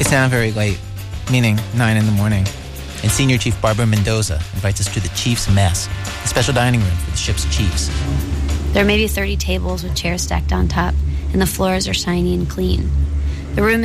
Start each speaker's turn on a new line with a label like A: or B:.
A: It's now very late, meaning 9 in the morning, and Senior Chief Barbara Mendoza invites us to the Chief's Mess, the special dining room for the ship's chiefs.
B: There are maybe 30 tables with chairs stacked on top, and the floors are shiny and clean. The room